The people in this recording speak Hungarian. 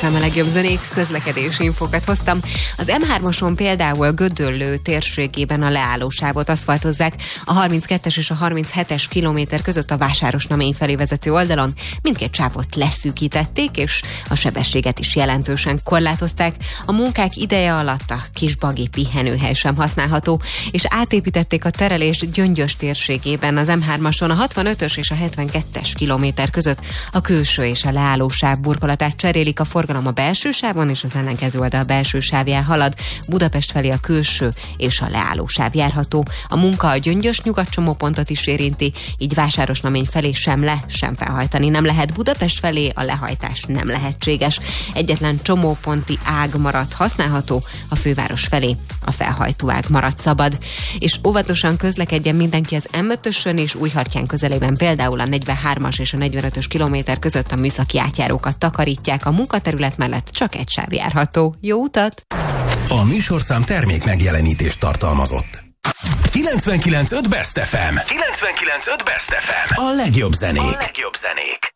FM, a legjobb zenék, közlekedési infokat hoztam. Az M3-oson például Gödöllő térségében a leállósávot aszfaltozzák, a 32-es és a 37-es kilométer között a Vásárosnamény felé vezető oldalon. Mindkét sávot leszűkítették, és a sebességet is jelentősen korlátozták. A munkák ideje alatt a Kisbagi pihenőhely sem használható, és átépítették a terelést Gyöngyös térségében az M3-ason a 65-ös és a 72-es kilométer között a külső és a leállósáv burkolatát cserélik, a forgalom a belső sávon és az ellenkező oldal belső sávján halad. Budapest felé a külső és a leállósáv járható. A munka a Gyöngyös nyugatcsomópontot is érinti, így Vásárosnamény felé sem sem felhajtani nem lehet. Budapest felé a lehajtás nem lehetséges. Egyetlen csomóponti ág maradt használható, a főváros felé a felhajtó ág maradt szabad. És óvatosan közlekedjen mindenki az M5-ösön és Újhartyán közelében, például a 43-as és a 45-ös kilométer között a műszaki átjárókat takarítják, a munkaterület mellett csak egy sáv járható. Jó utat! A műsorszám termék megjelenítést tartalmazott. 99.5 Best FM. 99.5 Best FM. A legjobb zenék.